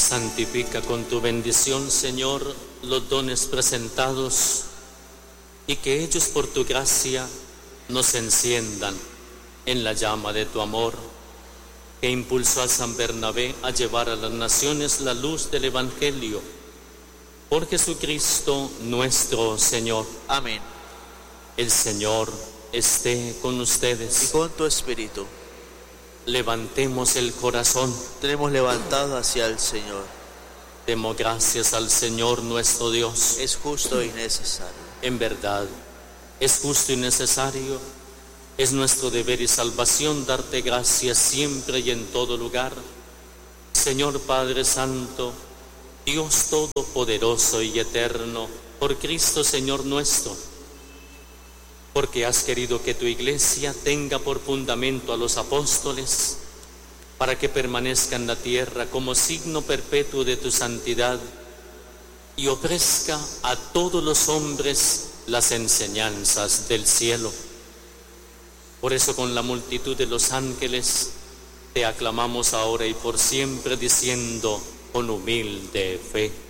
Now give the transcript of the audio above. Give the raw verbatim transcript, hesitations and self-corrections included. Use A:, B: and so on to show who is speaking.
A: Santifica con tu bendición, Señor, los dones presentados, y que ellos por tu gracia nos enciendan en la llama de tu amor, que impulsó a San Bernabé a llevar a las naciones la luz del Evangelio. Por Jesucristo nuestro Señor.
B: Amén.
A: El Señor esté con ustedes.
B: Y con tu espíritu.
A: Levantemos el corazón.
B: Tenemos levantado hacia el Señor.
A: Demos gracias al Señor nuestro Dios.
B: Es justo y necesario.
A: En verdad, es justo y necesario. Es nuestro deber y salvación darte gracias siempre y en todo lugar. Señor Padre Santo, Dios Todopoderoso y Eterno, por Cristo Señor nuestro, porque has querido que tu Iglesia tenga por fundamento a los apóstoles, para que permanezca en la tierra como signo perpetuo de tu santidad y ofrezca a todos los hombres las enseñanzas del cielo. Por eso con la multitud de los ángeles te aclamamos ahora y por siempre, diciendo con humilde fe: